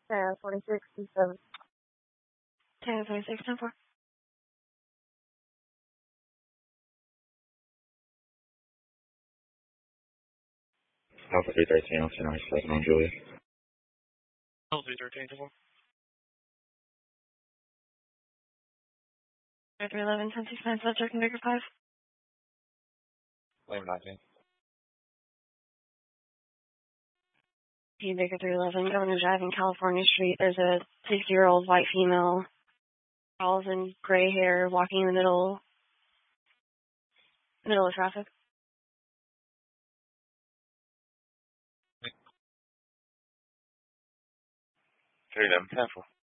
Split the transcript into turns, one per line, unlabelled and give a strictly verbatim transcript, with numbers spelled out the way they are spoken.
Yeah, forty-six, seven.
Tango twenty-six, ten four.
Alpha three thirteen, I'll send seven on Julia.
Alpha three thirteen, ten four.
three eleven, ten six nine, subject in Baker five.
Lane nineteen.
P. Baker three eleven, Governor Drive in California Street. There's a sixty-year-old white female, tall and gray hair, walking in the middle, middle of traffic.
three eleven, ten four.